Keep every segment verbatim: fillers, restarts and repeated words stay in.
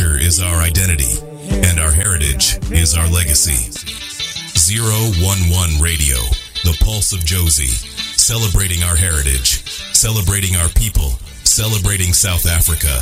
culture is our identity, and our heritage is our legacy. zero one one Radio, the pulse of Jozi, celebrating our heritage, celebrating our people, celebrating South Africa.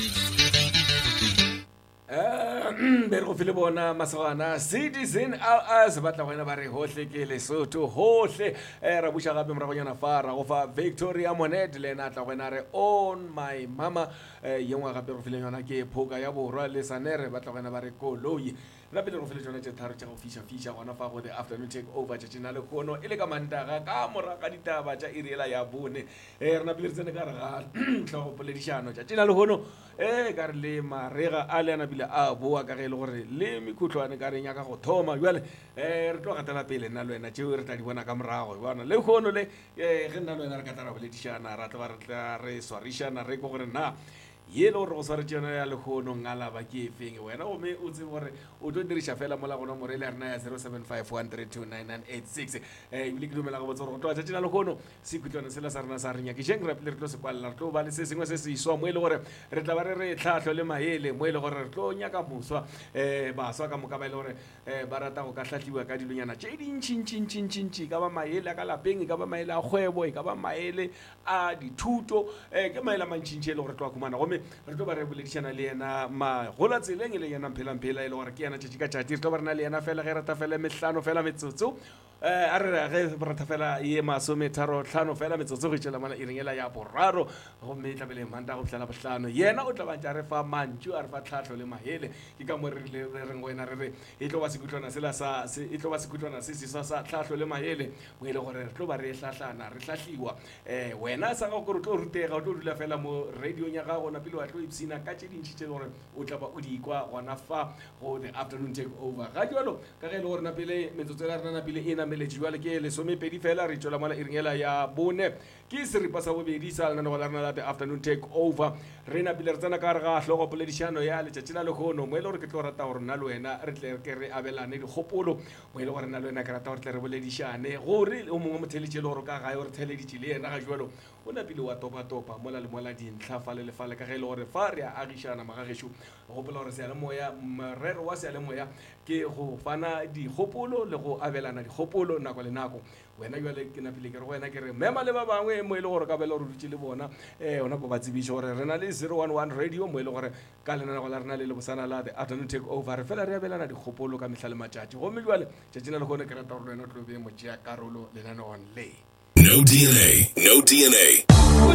Bergo file bona masogana citizen as batla go ena ba re hohle ke Lesotho hohle ra busha gape mra go yana fara go fa Victoria Monet le na tla go ena re on my mama yengwa gape go file yona ke phoka ya borwa le sanere batla go ena ba re koloi la pele go file tsona tse tharo tsa go fisha fisha gona fa go the afternoon take over tsa tsena le khono ile ka mantaga ka mora ka ditaba tsa irela ya bone e rena pele tsene ka re ga tlo poledishano tsa tsena le khono e ka re le marega a le ana pele a boa ka ge le gore le mikutlwane ka re nya ka go thoma jwale e re tlo gatela pele nna le wena tšeo re tla di bona ka morago bona le khono le ge nna le wena re ka tla ra poledishana ra tla ra re swarishana re go gore na yelo re go sware tsena ya le khono ngala ba ke efeng wena o me o tse gore o tlo dirisha fela mola gona more le rena ya zero seven five one three two nine nine eight six eh ibile ke dumela go botsa go tloa tsena le khono se kutlwana sela sa rena sa renya ke jeng re re tlo se kwalla re tlo ba le se sengwe se se iswa mo ile gore re tla ba re re tlhatlho le maele mo ile gore re tlo nya ka muswa eh ba swa ka moka ba ile gore eh ba rata go ka hlatlhiwa ka dilonyana tše dintšintšintšintšintši ka ba maele ka lapeng ka ba maele a kgwebo ka ba maele a dithuto eh ke maele a mantšintši le gore tlo khumana go re tlo ba re boledišana le yena ma gola tseleng le yena mphela mphela ile gore ke yena tšatši ka tšatši re tlo ba rena le yena fela ge rata fela mehlano fela metsotso eh a re ge rata fela ye masome tharo hlano fela metsotso go tšela mana irengela ya boraro go me tla bele manta go fela bohlano yena o tla ba tša re fa mantšu a re fa tlhatlho le mahele ke ka mo re le reng go yena re re e tlo ba sekutlwana sela sa e tlo ba sekutlwana se se sa tlhatlho le mahele mo ile gore re tlo ba re hlahlana re hlahliwa eh wena sa go go tlo rutega o tlo dula fela mo radio nya ga gona pele wa tlo ipsina ka tše dintši tše gore o tla ba o di kwa gona fa go the afternoon take over ga jalo ka ge le gore na pele metsotso ya rena pele e nameletše jwale ke lesomepedi fela re tšwela mola irengela ya bone ke seripa sa bobedi sa lena go la rena la the afternoon take over re na pele re tsena ka re ga hlogo poledišano ya letšatši la lekgono mo ile gore ke tlo rata gore nna le wena re tle ke re abelane dikgopolo mo ile gore nna le wena ke rata gore tle re boledišane gore o mongwe motheletše le gore ka gae o re theleditše le yena ga jalo o na pele wa topa-topa mola le mola dintlha fa le lefale ka ge le gore fa re a agišana magagesho gopola gore sealemoya morero wa sealemoya ke go fana dikgopolo le go abelana dikgopolo nako le nako wena jwale ke napile ke re go wena ke re mema le ba bangwe mo ile gore ka bela gore dutse le bona eh ona ba batsibiše gore re na le zero one one radio mo ile gore ka lena go la rena le le bosana la the afternoon take over re fela re abelana dikgopolo ka mehla le matšatši go me jwale tšatšina le gone ke rata gore wena o tlo be motšea karolo lenaneong le No D N A, no D N A.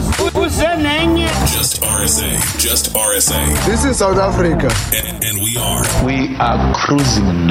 Just R S A, just R S A. This is South Africa. And, and we are. We are cruising